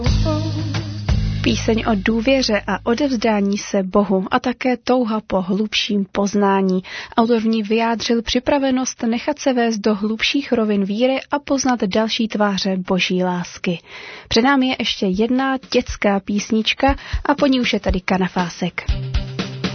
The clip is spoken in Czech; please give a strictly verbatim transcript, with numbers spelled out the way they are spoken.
Píseň o důvěře a odevzdání se Bohu a také touha po hlubším poznání. Autor v ní vyjádřil připravenost nechat se vést do hlubších rovin víry a poznat další tváře Boží lásky. Před námi je ještě jedna dětská písnička a po ní už je tady Kanafásek.